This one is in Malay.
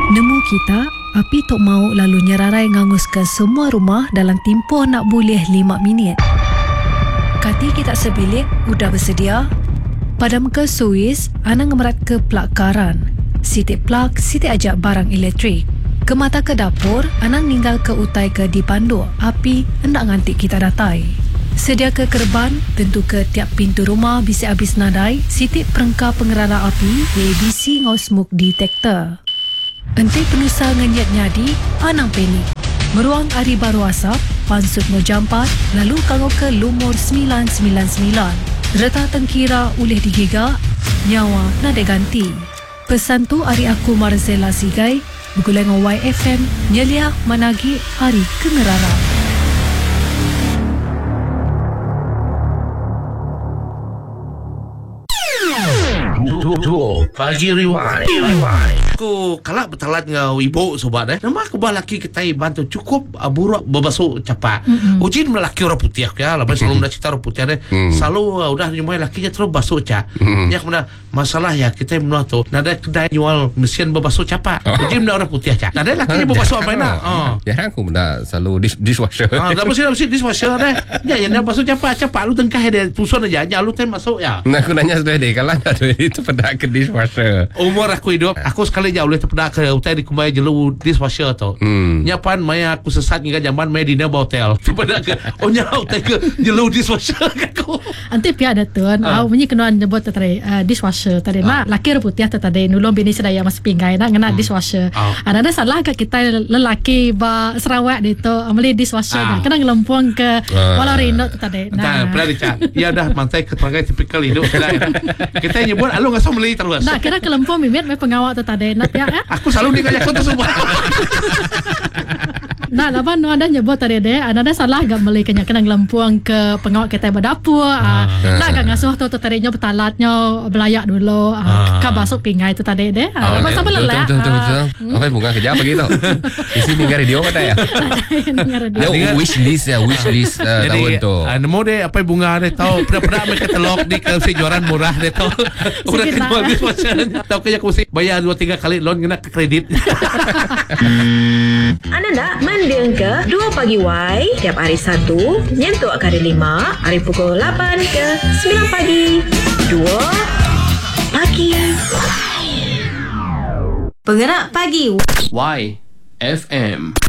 Nemu kita, api tok mau lalu nyerarai ngangus ke semua rumah dalam tempoh nak boleh 5 minit. Kati kita sebilik, udah bersedia? Padam ke Suis, anang ngemerat ke plug karan. Sitik plug, sitik ajak barang elektrik. Ke mata ke dapur, anang ninggal ke utai ke dipandu. Api, hendak ngantik kita datai. Sedia ke kerban, tentu ke tiap pintu rumah bisa habis nadai. Sitik perengkah pengerara api, ABC ngau smoke detector. Enti penusa ngenyat nyadi, anang penik. Meruang hari baru asap, pansut mau jampat, lalu kangau ke lumur 999. Reta tengkira ulih digigak, nyawa nade ganti. Pesan tu hari aku Marzela Sigai, bergulai dengan YFM, nyelia managi hari kengerara. Pagi Rewind. Aku kalak bertalat dengan ibu sobat nama aku laki kita bantu cukup buruk berbasuh capak. Ujin melaki orang putih ya. Lepas selalu nak cerita orang putih selalu udah nyumai lakinya terus basuh cak. Ya kemudian masalah ya kita menua tu nada kedai jual mesin berbasuh capak. Ujin menua orang putih cak. Nada lakinya berbasuh apa nak? Ya aku menua selalu dishwasher. Dah mesti dishwasher dah. Ya yang basuh capak lu tengkah dia tusun aja. Lu tem masuk ya. Nah aku nanya sudah deh kalau ada itu pada ke dishwasher. Umur aku hidup, aku sekali jauh boleh terpedak ke hotel di kumbai jelu dishwasher tu. Nyapan maya aku sesat hingga zaman maya dinner hotel. Terpedak ke nya hotel ke jelu dishwasher aku. Anti pihak ada tuan, bunyi kenuan nyebut tadi dishwasher tadi nak laki putih tadi nulung bini sedaya mas pinggai nak ngena dishwasher. Ada salah ke kita lelaki ba Sarawak itu ameli dishwasher nak kena ngelempuang ke walau rino tadi. Nah, pernah dicat. Ya dah mantai keterangan tipikal hidup kita nyebut alu ngasau meli terus. Nak kira kelempuang mimit me pengawal tu tadi nak ya. Aku selalu dikajak tu semua. Nah, lapan nu ada nyebut tadi deh, ada salah gak beli kena ngelempuang ke pengawal kita berdapur. Nak gak ngasuh tu tadinya betalatnya belayak dulu. Ka basuk pingai tu tadi deh. Masa belelak. Betul. Apa bunga kerja apa gitu? Isi dengar radio kata ya. Dia wish list tahun tu. Nemu deh apa bunga deh tahu pernah mereka telok di ke juaran murah deh tahu. Udah kejual dishwasher. Tahu kayak aku sih bayar 2-3 kali loan kena ke kredit. Anda nak mendiang ke 2 pagi Y tiap hari Sabtu nyentuh hari 5 hari pukul 8 ke 9 pagi 2 pagi Penggerak pagi YFM.